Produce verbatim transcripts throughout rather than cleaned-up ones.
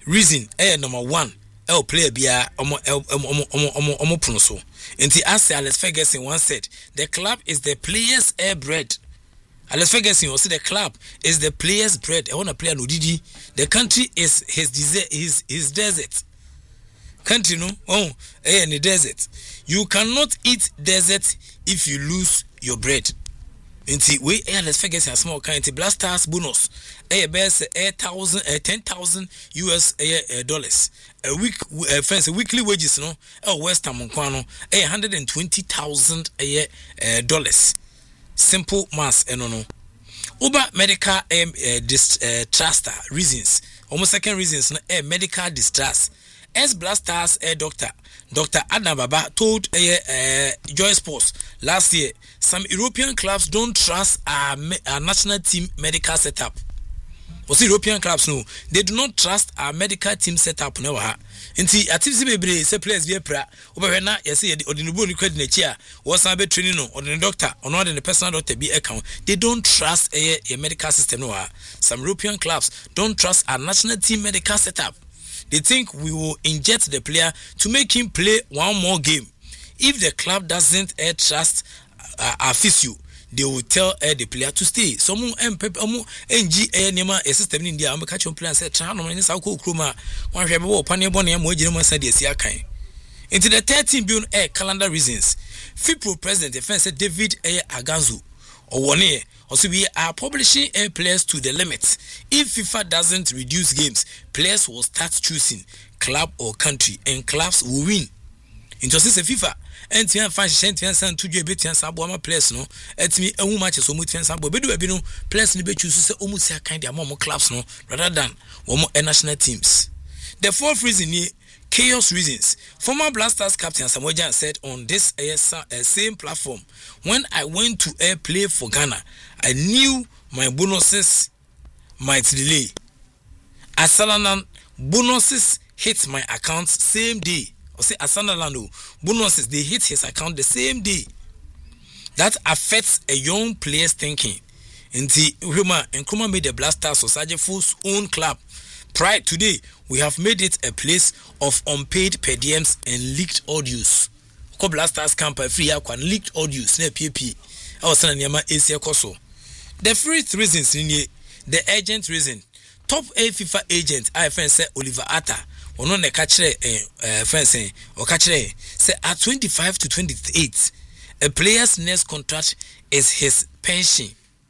reason eh number one el player bia omo omo omo omo omo puno so nti as Alex Ferguson once said the club is the players' air bread. Alex Ferguson also the club is the players' bread. I want to play no didi. The country is his desert, his his desert. Country no oh eh in the desert. You cannot eat desert if you lose your bread. Inti we eh Alex Ferguson small kind Blasters bonus eh best eh thousand eh ten thousand U S eh dollars a week uh, friends weekly wages no eh West Ham nkwano eh one hundred twenty thousand eh dollars. Simple maths eno no Uber medical um, uh, distrust reasons almost second reasons no eh medical distrust. As Blasters eh doctor Doctor Adnan Baba told uh, uh, Joy Sports last year, some European clubs don't trust our, our national team medical setup. But European clubs no, they do not trust our medical team setup. Never. Inti activity bebre say players be pra. Oba na you say the ordinary credit na chia. Was be training no, or the doctor, or not the personal doctor be account. They don't trust a, a medical system. No. Some European clubs don't trust our national team medical setup. They think we will inject the player to make him play one more game. If the club doesn't uh, trust uh, our physio, they will tell uh, the player to stay. Some M P M N G A Nema a system in India. I'm catching player and say, "Chano, man, this alcohol kruma. One have a pioneer bonny and more general said yes, yakai." Into the thirteen billion air calendar reasons, FIPRO president defense David A. Aganzu or one year. Also, we are publishing air players to the limit. If FIFA doesn't reduce games, players will start choosing club or country, and clubs will win. Into this FIFA, and Tian Fashion Tian San to Jabit and Sabuama players no. At me, a woman is almost ten Sabo, but do a bino players need to choose almost a kind of more clubs no rather than one more national teams. The fourth reason here. Chaos reasons. Former Blasters captain Samuel Jan said on this uh, same platform, when I went to air play for Ghana, I knew my bonuses might delay. Asalanan bonuses hit my account same day. Or say Asanalano bonuses they hit his account the same day. That affects a young player's thinking. And the Roma and Kuma made the Blasters Society Full's own club. Pride today, we have made it a place of unpaid per diems and leaked audios. Ko Blasters camp free akwan leaked audios na P P. I was saying nyama Asia koso. The first reasons in the agent reason. Top A FIFA agent I friend say Oliver Atta. Ono ne ka kire eh friend say o ka kire say at twenty-five to twenty-eight a player's next contract is his pension.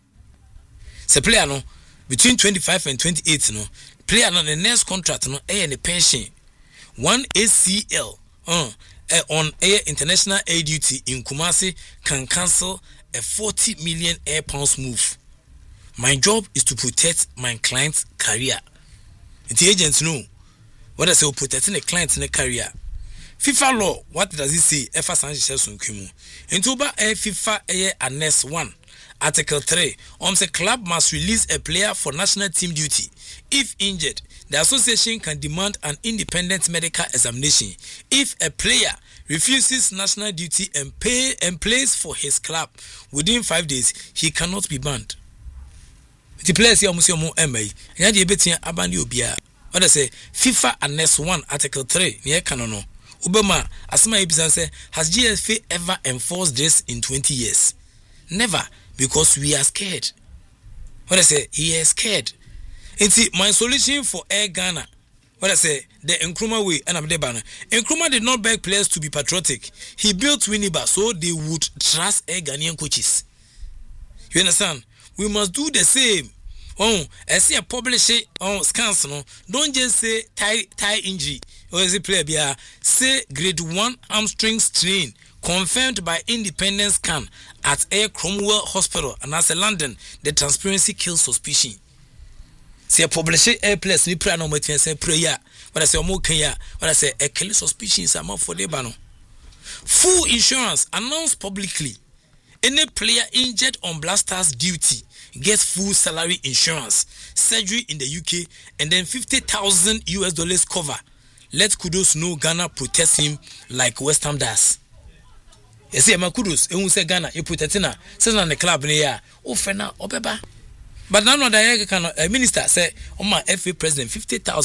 Say player no between twenty-five and twenty-eight no player on the next contract no eh the pension one A C L uh, uh, on air international air duty in Kumasi can cancel a forty million air pounds move. My job is to protect my client's career. The agents know what I say protecting the client's career. FIFA law, what does it say? F A Sanchez Sunkimu. Into ba air FIFA air Annex one. Article three, on the club must release a player for national team duty. If injured, the association can demand an independent medical examination. If a player refuses national duty and pay and plays for his club within five days, he cannot be banned. The players here must mo M A. And the betia abandi obia. What I say, FIFA Annex one, Article three, near Canono. Obama, Asma Ibizan say, has G F A ever enforced this in twenty years? Never. Because we are scared. What I say, he is scared. And see, my solution for Air Ghana, what I say, the Nkrumah way, and I'm the banner. Nkrumah did not beg players to be patriotic. He built Winneba so they would trust Air Ghanaian coaches. You understand? We must do the same. Oh, I see a publisher on scans, no. Don't just say tie tie injury. Or is it player be say grade one hamstring strain. Confirmed by independent scan at Air Cromwell Hospital and as a London, the transparency kills suspicion. See a publisher air place ni prayer no matter say prayer. What I say omo kenya. What I say a kill suspicion is amount for the bano. Full insurance announced publicly. Any player injured on Blasters duty gets full salary insurance, surgery in the U K, and then fifty thousand U S dollars cover. Let Kudos know Ghana protects him like West Ham does. You see, my Kudos, and we say Ghana, you put it in a says on the club near oh, Fena, Obeba. But now, the minister said, oh, my F A president, fifty thousand.